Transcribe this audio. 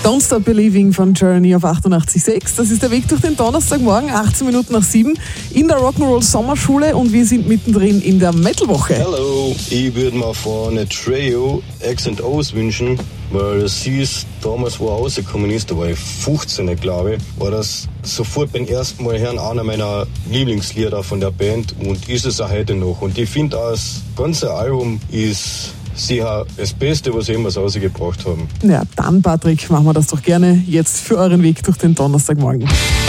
Don't Stop Believing von Journey auf 88.6. Das ist der Weg durch den Donnerstagmorgen, 18 Minuten nach 7 in der Rock'n'Roll Sommerschule und wir sind mittendrin in der Metal-Woche. Hallo, ich würde mir vorne Trio X&O's wünschen, weil das hieß, damals wo er rausgekommen ist, da war ich 15, glaube ich, war das sofort beim ersten Mal hören einer meiner Lieblingslieder von der Band und ist es auch heute noch. Und ich finde auch, das ganze Album ist sicher das Beste, was sie jemals rausgebracht haben. Ja, dann Patrick, machen wir das doch gerne jetzt für euren Weg durch den Donnerstagmorgen.